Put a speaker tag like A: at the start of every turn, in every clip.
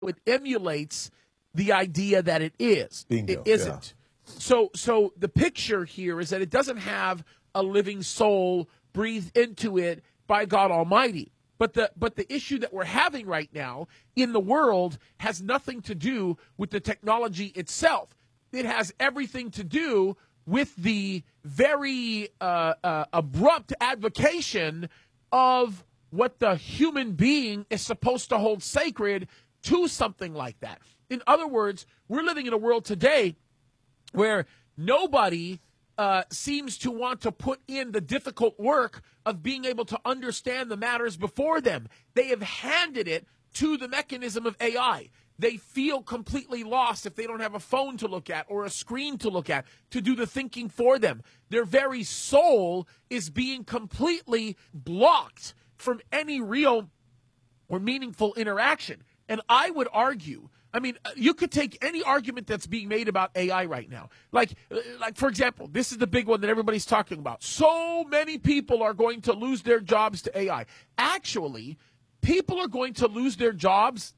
A: it emulates the idea that it is.
B: Bingo,
A: it isn't. Yeah. So the picture here is that it doesn't have a living soul breathed into it by God Almighty. But the issue that we're having right now in the world has nothing to do with the technology itself. It has everything to do with the very abrupt advocation of what the human being is supposed to hold sacred to something like that. In other words, we're living in a world today where nobody seems to want to put in the difficult work of being able to understand the matters before them. They have handed it to the mechanism of AI. They feel completely lost if they don't have a phone to look at or a screen to look at to do the thinking for them. Their very soul is being completely blocked from any real or meaningful interaction. And I would argue, I mean, you could take any argument that's being made about AI right now. Like, for example, this is the big one that everybody's talking about. So many people are going to lose their jobs to AI. Actually, people are going to lose their jobs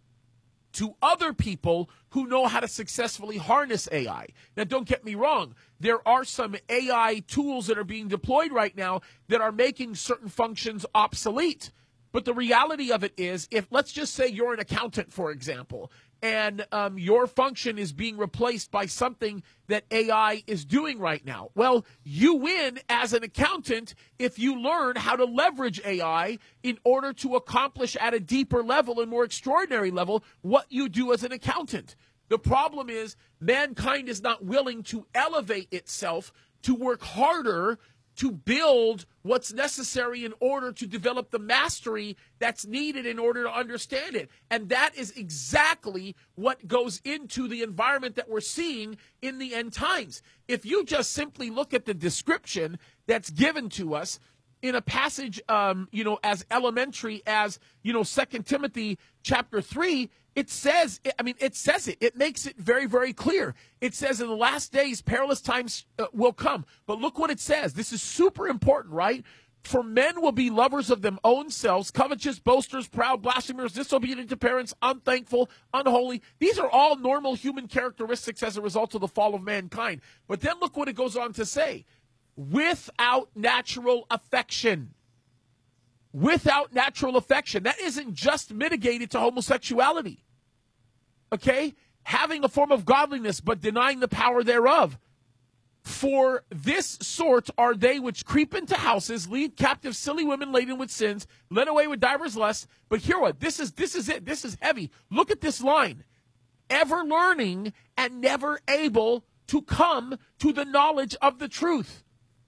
A: to other people who know how to successfully harness AI. Now, don't get me wrong. There are some AI tools that are being deployed right now that are making certain functions obsolete. But the reality of it is, if let's just say you're an accountant, for example, and your function is being replaced by something that AI is doing right now. Well, you win as an accountant if you learn how to leverage AI in order to accomplish at a deeper level and more extraordinary level what you do as an accountant. The problem is mankind is not willing to elevate itself to work harder to build what's necessary in order to develop the mastery that's needed in order to understand it. And that is exactly what goes into the environment that we're seeing in the end times. If you just simply look at the description that's given to us in a passage, as elementary as, 2 Timothy chapter 3, it says it. It makes it very, very clear. It says in the last days, perilous times will come. But look what it says. This is super important, right? For men will be lovers of them own selves, covetous, boasters, proud, blasphemers, disobedient to parents, unthankful, unholy. These are all normal human characteristics as a result of the fall of mankind. But then look what it goes on to say. Without natural affection. Without natural affection. That isn't just mitigated to homosexuality. Okay? Having a form of godliness, but denying the power thereof. For this sort are they which creep into houses, lead captive silly women laden with sins, led away with divers lusts. But hear what? This is it. This is heavy. Look at this line. Ever learning and never able to come to the knowledge of the truth.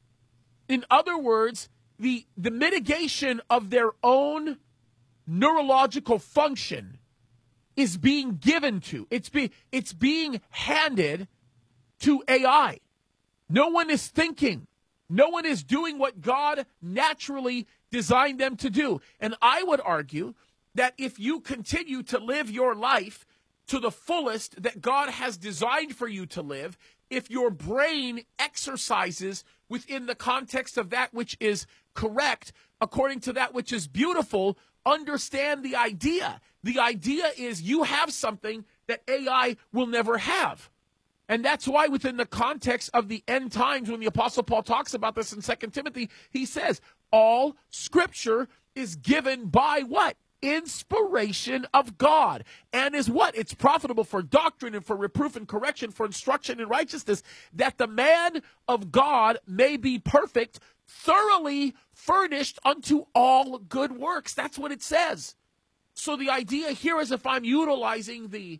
A: In other words, the mitigation of their own neurological function is being given to. It's being handed to AI. No one is thinking. No one is doing what God naturally designed them to do. And I would argue that if you continue to live your life to the fullest that God has designed for you to live, if your brain exercises within the context of that which is correct, according to that which is beautiful, understand the idea. The idea is you have something that AI will never have. And that's why within the context of the end times, when the Apostle Paul talks about this in 2 Timothy, he says, all Scripture is given by what? Inspiration of God. And is what? It's profitable for doctrine and for reproof and correction, for instruction in righteousness, that the man of God may be perfect, thoroughly furnished unto all good works. That's what it says. So the idea here is if I'm utilizing the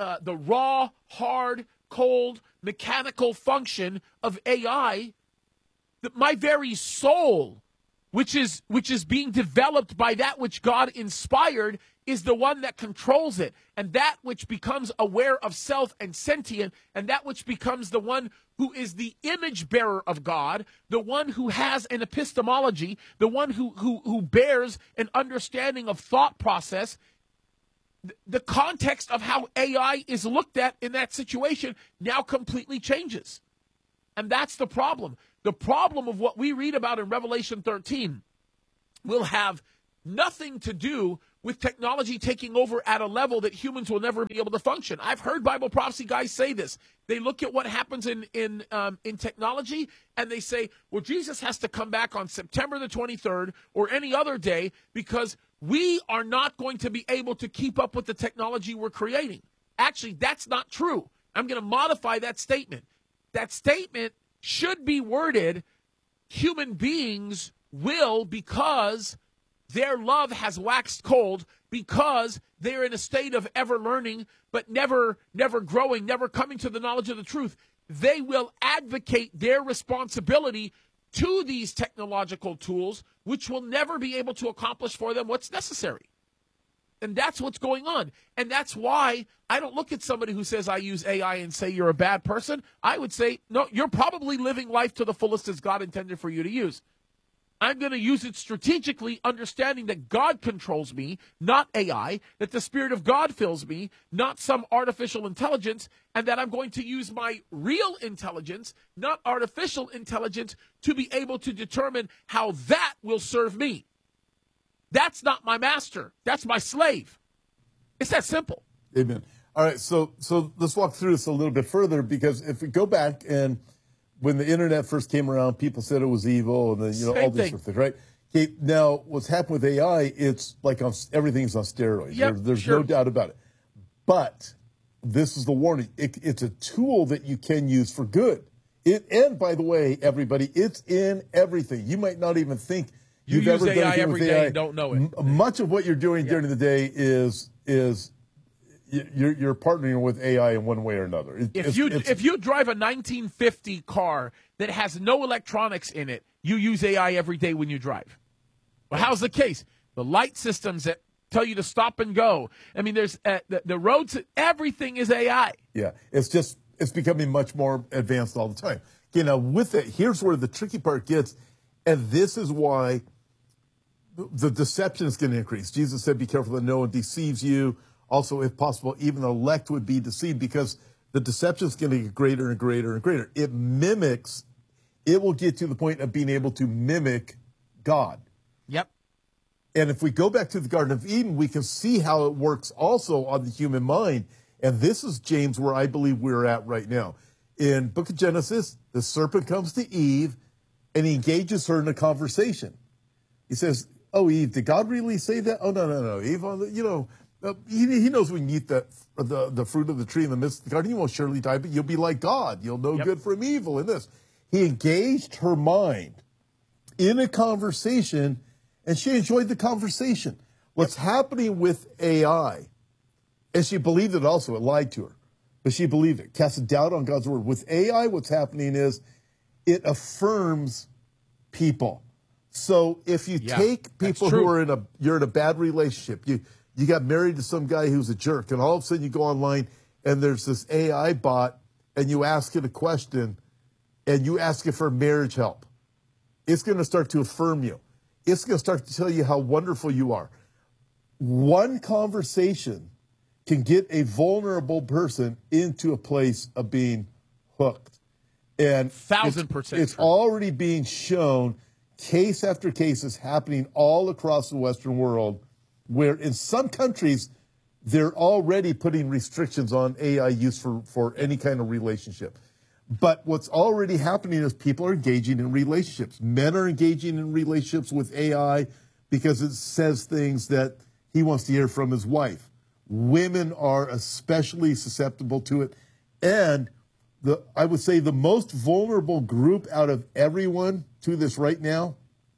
A: raw, hard, cold, mechanical function of AI, that my very soul, which is being developed by that which God inspired, is the one that controls it. And that which becomes aware of self and sentient, and that which becomes the one who is the image bearer of God, the one who has an epistemology, the one who bears an understanding of thought process. The context of how AI is looked at in that situation now completely changes. And that's the problem. The problem of what we read about in Revelation 13 will have nothing to do with with technology taking over at a level that humans will never be able to function. I've heard Bible prophecy guys say this. They look at what happens in technology and they say, well, Jesus has to come back on September the 23rd or any other day because we are not going to be able to keep up with the technology we're creating. Actually, that's not true. I'm going to modify that statement. That statement should be worded, human beings will, because their love has waxed cold, because they're in a state of ever learning, but never growing, never coming to the knowledge of the truth. They will advocate their responsibility to these technological tools, which will never be able to accomplish for them what's necessary. And that's what's going on. And that's why I don't look at somebody who says I use AI and say you're a bad person. I would say, no, you're probably living life to the fullest as God intended for you to use. I'm going to use it strategically, understanding that God controls me, not AI, that the Spirit of God fills me, not some artificial intelligence, and that I'm going to use my real intelligence, not artificial intelligence, to be able to determine how that will serve me. That's not my master. That's my slave. It's that simple.
B: Amen. All right, so let's walk through this a little bit further, because if we go back and when the internet first came around, people said it was evil, and then all these sort of things, right? Okay, now what's happened with AI? It's like everything's on steroids.
A: Yep,
B: There's no doubt about it. But this is the warning: it's a tool that you can use for good. And by the way, everybody, it's in everything. You might not even think
A: you
B: you've
A: use
B: ever done
A: AI
B: anything
A: every
B: with
A: day
B: AI.
A: and don't know it.
B: Much of what you're doing during the day is you're partnering with AI in one way or another.
A: If you drive a 1950 car that has no electronics in it, you use AI every day when you drive. Well, how's the case? The light systems that tell you to stop and go. I mean, there's the roads. Everything is AI.
B: Yeah, it's becoming much more advanced all the time. Okay, now with it, here's where the tricky part gets, and this is why the deception is going to increase. Jesus said, "Be careful that no one deceives you." Also, if possible, even the elect would be deceived, because the deception is going to get greater and greater and greater. It will get to the point of being able to mimic God.
A: Yep.
B: And if we go back to the Garden of Eden, we can see how it works also on the human mind. And this is, James, where I believe we're at right now. In book of Genesis, the serpent comes to Eve and he engages her in a conversation. He says, "Oh, Eve, did God really say that?" "Oh, no, Eve, he knows when you eat the fruit of the tree in the midst of the garden, you won't surely die, but you'll be like God. You'll know good from evil in this." He engaged her mind in a conversation, and she enjoyed the conversation. What's happening with AI, and she believed it also, it lied to her, but she believed it, cast a doubt on God's word. With AI, what's happening is it affirms people. So if you take people who are you're in a bad relationship, you got married to some guy who's a jerk, and all of a sudden you go online and there's this AI bot, and you ask it a question, and you ask it for marriage help. It's going to start to affirm you. It's going to start to tell you how wonderful you are. One conversation can get a vulnerable person into a place of being hooked. And
A: 1,000%.
B: It's already being shown. Case after case is happening all across the Western world, where in some countries, they're already putting restrictions on AI use for any kind of relationship. But what's already happening is people are engaging in relationships. Men are engaging in relationships with AI because it says things that he wants to hear from his wife. Women are especially susceptible to it. And I would say the most vulnerable group out of everyone to this right now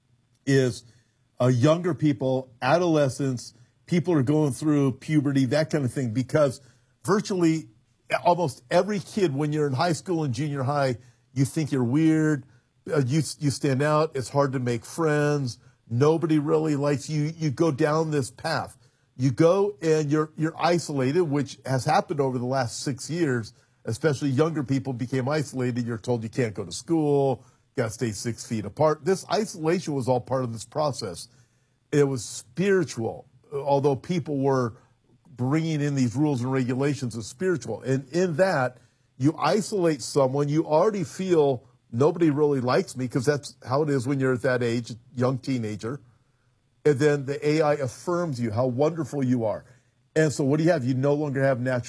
B: is younger people, adolescents, people are going through puberty, that kind of thing, because virtually almost every kid, when you're in high school and junior high, you think you're weird, you stand out, it's hard to make friends, nobody really likes you, you go down this path. You go and you're isolated, which has happened over the last 6 years, especially younger people became isolated. You're told you can't go to school, got to stay 6 feet apart. This isolation was all part of this process. It was spiritual, although people were bringing in these rules and regulations of spiritual. And in that, you isolate someone, you already feel nobody really likes me, because that's how it is when you're at that age, young teenager. and then the AI affirms you, how wonderful you are. And so what do you have? You no longer have natural